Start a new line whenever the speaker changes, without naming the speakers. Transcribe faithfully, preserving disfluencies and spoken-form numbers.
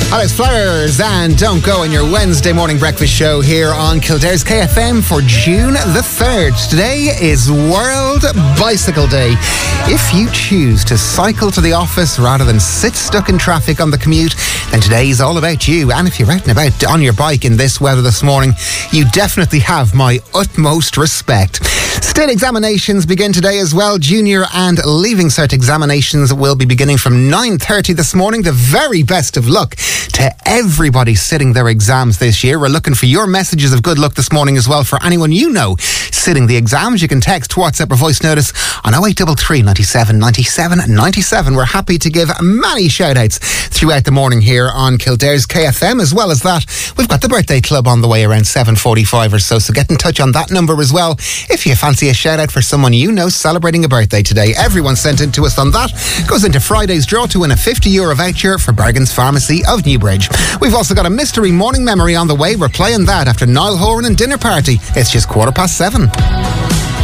Alex Flowers and Don't Go in your Wednesday morning breakfast show here on Kildare's K F M for June the third. Today is World Bicycle Day. If you choose to cycle to the office rather than sit stuck in traffic on the commute, then today is all about you. And if you're out and about on your bike in this weather this morning, you definitely have my utmost respect. State examinations begin today as well. Junior and Leaving Cert examinations will be beginning from nine thirty this morning. The very best of luck to everybody sitting their exams this year. We're looking for your messages of good luck this morning as well for anyone you know sitting the exams. You can text, WhatsApp or voice notice on oh eight three three, nine seven, nine seven, nine seven. We're happy to give many shout outs throughout the morning here on Kildare's K F M. As well as that, we've got the birthday club on the way around seven forty-five or so, so get in touch on that number as well if you fancy a shout out for someone you know celebrating a birthday today. Everyone sent in to us on that goes into Friday's draw to win a fifty euro voucher for Bergen's Pharmacy of Newbridge. We've also got a mystery morning memory on the way. We're playing that after Niall Horan and Dinner Party. It's just quarter past seven.